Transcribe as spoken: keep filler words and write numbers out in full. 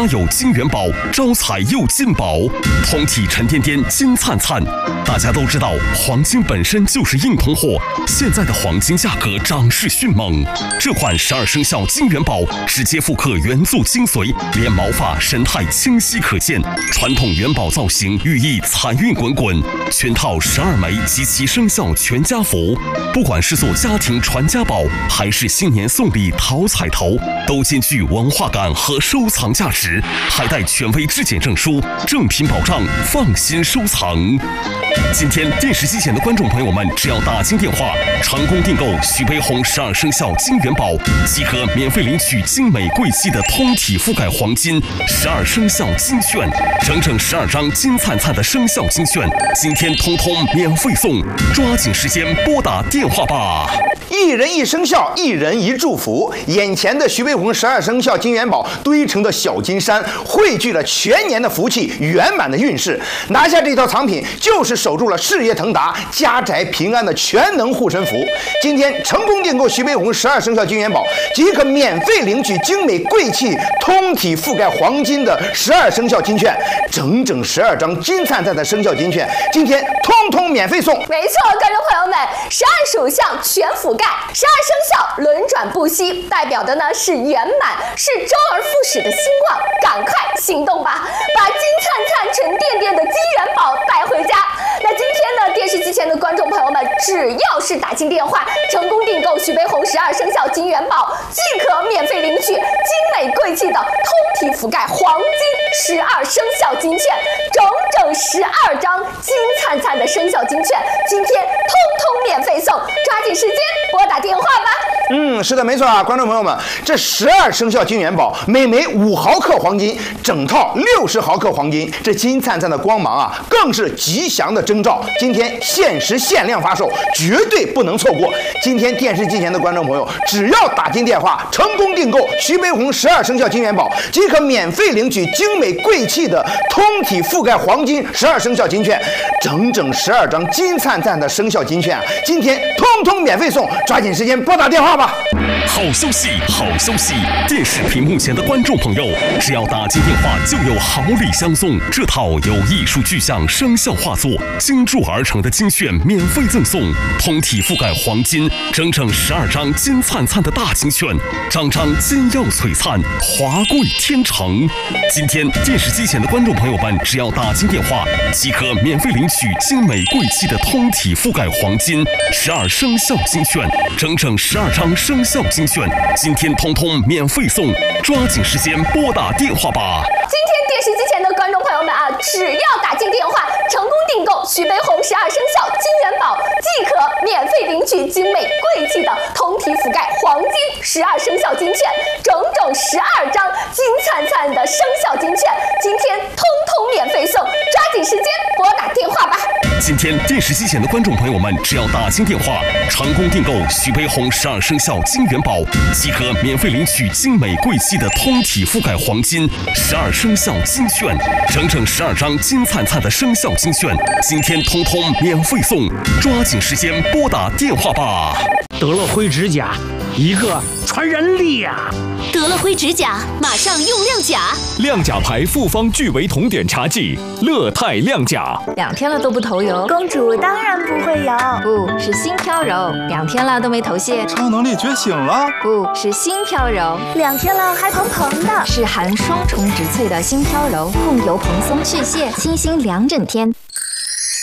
有金元宝，招财又进宝，通体沉甸甸金灿灿。大家都知道，黄金本身就是硬通货，现在的黄金价格涨势迅猛。这款十二生肖金元宝直接复刻元素精髓，连毛发神态清晰可见，传统元宝造型寓意财运滚滚。全套十二枚及其生肖全家福，不管是做家庭传家宝，还是新年送礼讨彩头，都兼具文化感和收藏价值，还带权威质检证书，正品保障，放心收藏。今天电视机前的观众朋友们，只要打进电话，成功订购徐悲鸿十二生肖金元宝，即可免费领取精美贵气的通体覆盖黄金十二生肖金券，整整十二张金灿灿的生肖金券，今天通通免费送，抓紧时间拨打电话吧。 一人一生肖，一人一祝福。眼前的徐悲鸿十二生肖金元宝堆成的小金山，汇聚了全年的福气，圆满的运势。拿下这套藏品，就是守住了事业腾达、家宅平安的全能护身符。今天成功订购徐悲鸿十二生肖金元宝，即可免费领取精美贵气、通体覆盖黄金的十二生肖金券，整整十二张金灿灿的生肖金券，今天通通免费送。 没错，观众朋友们，十二属相全覆盖。十二生肖轮转不息，代表的呢是圆满，是周而复始的兴旺。赶快行动吧，把金灿灿、沉甸甸的金元宝带回家。那今天呢，电视机前的观众朋友们，只要是打进电话，成功订购徐悲鸿十二生肖金元宝，即可免费领取精美贵气的通体覆盖黄金十二生肖金券，整整十二张金灿灿的生肖金券，今天通通免费送，抓紧时间拨打电话吧。 嗯，是的，没错啊，观众朋友们，这十二生肖金元宝，每枚五毫克黄金，整套六十毫克黄金，这金灿灿的光芒啊，更是吉祥的征兆。今天限时限量发售，绝对不能错过。今天电视机前的观众朋友，只要打进电话，成功订购徐悲鸿十二生肖金元宝，即可免费领取精美贵气的通体覆盖黄金十二生肖金券，整整十二张金灿灿的生肖金券啊，今天通通免费送，抓紧时间拨打电话吧。 好消息，好消息！电视屏幕前的观众朋友，只要打进电话，就有好礼相送。这套由艺术具象生肖画作精铸而成的金券免费赠送，通体覆盖黄金，整整十二张金灿灿的大金券，张张金耀璀璨，华贵天成。今天电视机前的观众朋友们，只要打进电话，即可免费领取精美贵气的通体覆盖黄金十二生肖金券，整整十二张生肖金券，今天通通免费送，抓紧时间拨打电话吧。 今天电视机前的观众朋友们啊，只要打进电话，成功订购徐悲鸿十二生肖金元宝，即可免费领取精美贵气的通体覆盖黄金十二生肖金券，整整十二张金灿灿的生肖金券，今天通通免费送，抓紧时间拨打电话吧。 今天电视机前的观众朋友们，只要打进电话，成功订购徐悲鸿十二生肖金元宝，即可免费领取精美贵气的通体覆盖黄金十二生肖金券，整整十二张金灿灿的生肖金券，今天通通免费送，抓紧时间拨打电话吧。 得了灰指甲，一个传染力呀、啊！ 得了灰指甲，马上用亮甲。 亮甲牌复方聚维酮碘茶剂，乐泰亮甲。 两天了都不头油， 公主当然不会有。 不是心飘柔，两天了都没头屑。 超能力觉醒了。 不是心飘柔， 两天了还蓬蓬的。 是含双重植萃的心飘柔，控油蓬松去屑，清新两整天。